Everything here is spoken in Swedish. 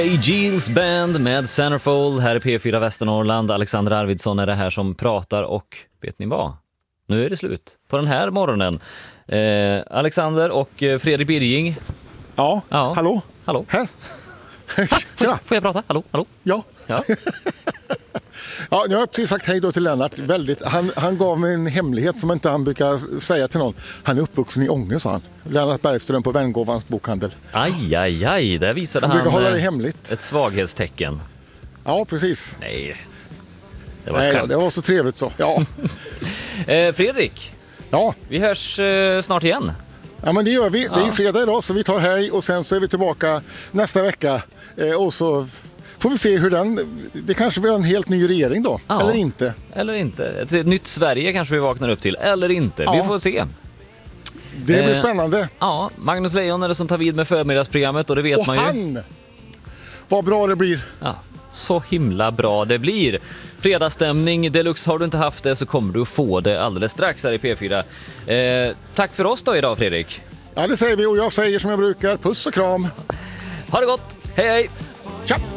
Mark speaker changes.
Speaker 1: Giles Band med Centerfold här i P4 Västernorrland. Alexander Arvidsson är det här som pratar och vet ni vad? Nu är det slut på den här morgonen. Alexander och Fredrik Birging.
Speaker 2: Ja. Hallå? Här. Tjena.
Speaker 1: Får jag prata? Hallå?
Speaker 2: Ja.
Speaker 1: Ja.
Speaker 2: Ja, nu har jag precis sagt hej då till Lennart. Han gav mig en hemlighet som inte han brukar säga till någon. Han är uppvuxen i Ånge, sa han. Lennart Bergström på Värngåvans bokhandel.
Speaker 1: Aj, där visade
Speaker 2: han brukar
Speaker 1: han
Speaker 2: hålla det hemligt.
Speaker 1: Ett svaghetstecken.
Speaker 2: Ja, precis.
Speaker 1: Nej, det var ett skämt.
Speaker 2: Det var så trevligt så. Ja.
Speaker 1: Fredrik,
Speaker 2: ja.
Speaker 1: Vi hörs snart igen.
Speaker 2: Ja, men det gör vi. Det är fredag idag, så vi tar helg och sen så är vi tillbaka nästa vecka. Och så får vi se hur det kanske blir en helt ny regering då, eller inte.
Speaker 1: Eller inte. Ett nytt Sverige kanske vi vaknar upp till, eller inte. Vi får se.
Speaker 2: Det blir spännande.
Speaker 1: Ja, Magnus Leijon är det som tar vid med förmiddagsprogrammet och det vet man ju.
Speaker 2: Vad bra det blir.
Speaker 1: Ja, så himla bra det blir. Fredagsstämning deluxe, har du inte haft det så kommer du att få det alldeles strax här i P4. Tack för oss då idag, Fredrik.
Speaker 2: Ja, det säger vi och jag säger som jag brukar. Puss och kram.
Speaker 1: Ha det gott. Hej hej.
Speaker 2: Tja.